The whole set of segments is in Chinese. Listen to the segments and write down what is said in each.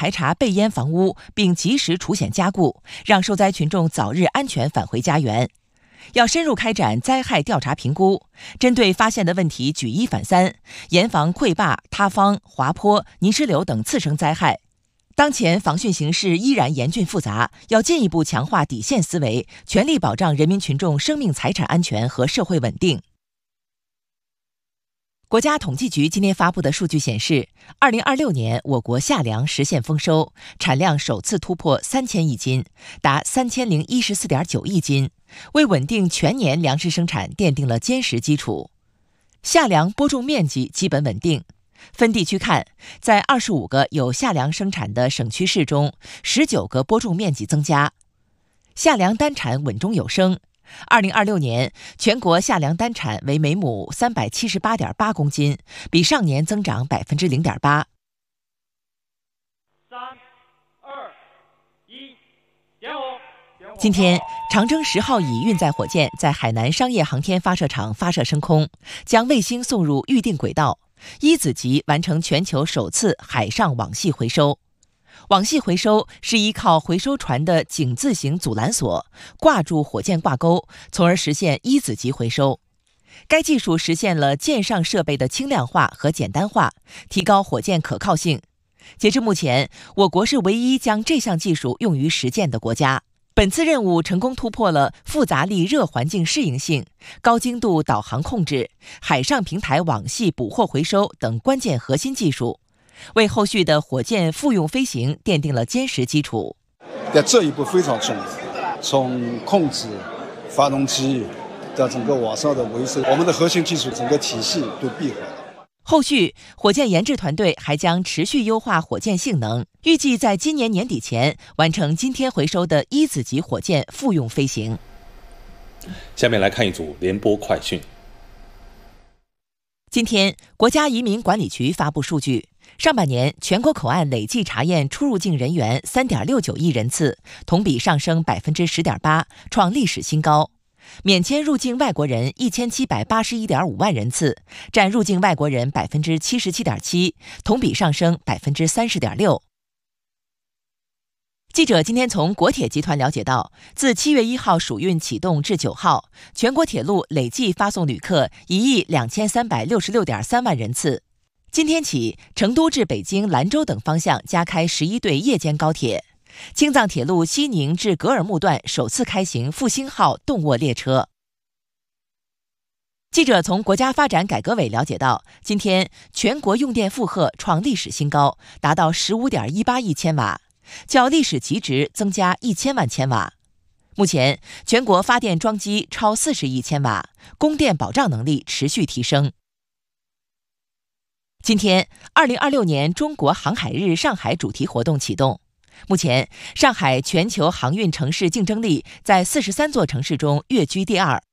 排查被淹房屋，并及时除险加固，让受灾群众早日安全返回家园。要深入开展灾害调查评估，针对发现的问题举一反三，严防溃坝、塌方、滑坡、泥石流等次生灾害。当前防汛形势依然严峻复杂，要进一步强化底线思维，全力保障人民群众生命财产安全和社会稳定。国家统计局今天发布的数据显示，2026年我国夏粮实现丰收，产量首次突破3000亿斤，达3014.9亿斤，为稳定全年粮食生产奠定了坚实基础。夏粮播种面积基本稳定。分地区看，在25个有夏粮生产的省区市中，19个播种面积增加，夏粮单产稳中有升。2026年，全国夏粮单产为每亩378.8公斤，比上年增长0.8%。3、2、1，点火！今天，长征10号乙运载火箭在海南商业航天发射场发射升空，将卫星送入预定轨道。一子级完成全球首次海上网系回收。网系回收是依靠回收船的井字形阻拦索挂住火箭挂钩，从而实现一子级回收。该技术实现了舰上设备的轻量化和简单化，提高火箭可靠性。截至目前，我国是唯一将这项技术用于实践的国家。本次任务成功突破了复杂力热环境适应性、高精度导航控制、海上平台网系捕获回收等关键核心技术，为后续的火箭复用飞行奠定了坚实基础。 在这一步非常重要，从控制、发动机到整个网上的维修，我们的核心技术整个体系都闭合了。 后续，火箭研制团队还将持续优化火箭性能，预计在今年年底前完成今天回收的一子级火箭复用飞行。 下面来看一组联播快讯。 今天，国家移民管理局发布数据，上半年全国口岸累计查验出入境人员3.69亿人次，同比上升10.8%，创历史新高。免签入境外国人1781.5万人次，占入境外国人77.7%，同比上升30.6%。记者今天从国铁集团了解到，自7月1号暑运启动至9号，全国铁路累计发送旅客12366.3万人次。今天起，成都至北京、兰州等方向加开11对夜间高铁。青藏铁路西宁至格尔木段首次开行复兴号动卧列车。记者从国家发展改革委了解到，今天全国用电负荷创历史新高，达到15.18亿千瓦，较历史极值增加1000万千瓦。目前，全国发电装机超40亿千瓦，供电保障能力持续提升。今天，2026年中国航海日上海主题活动启动。目前，上海全球航运城市竞争力在43座城市中跃居第2。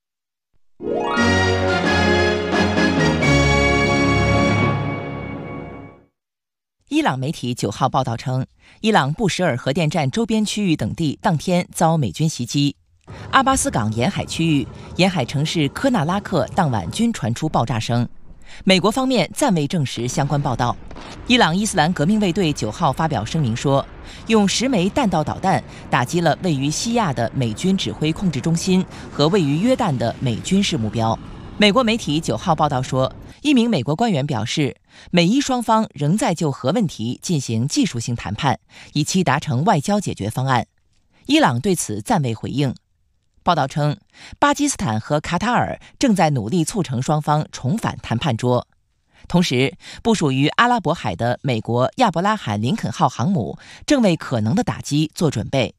伊朗媒体9号报道称，伊朗布什尔核电站周边区域等地当天遭美军袭击。阿巴斯港沿海区域、沿海城市科纳拉克当晚均传出爆炸声。美国方面暂未证实相关报道。伊朗伊斯兰革命卫队9号发表声明说，用10枚弹道导弹打击了位于西亚的美军指挥控制中心和位于约旦的美军事目标。美国媒体9号报道说，一名美国官员表示，美伊双方仍在就核问题进行技术性谈判，以期达成外交解决方案。伊朗对此暂未回应。报道称，巴基斯坦和卡塔尔正在努力促成双方重返谈判桌。同时，部署于阿拉伯海的美国亚伯拉罕·林肯号航母正为可能的打击做准备。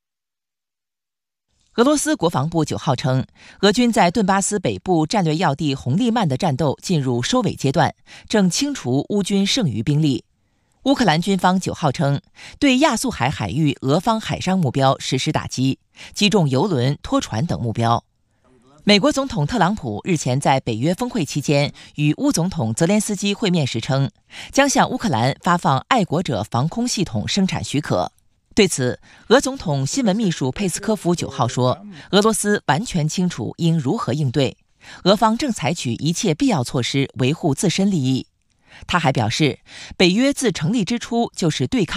俄罗斯国防部9号称，俄军在顿巴斯北部战略要地红利曼的战斗进入收尾阶段，正清除乌军剩余兵力。乌克兰军方9号称，对亚速海海域俄方海上目标实施打击，击中油轮、拖船等目标。美国总统特朗普日前在北约峰会期间与乌总统泽连斯基会面时称，将向乌克兰发放爱国者防空系统生产许可。对此，俄总统新闻秘书佩斯科夫9号说，俄罗斯完全清楚应如何应对，俄方正采取一切必要措施维护自身利益。他还表示，北约自成立之初就是对抗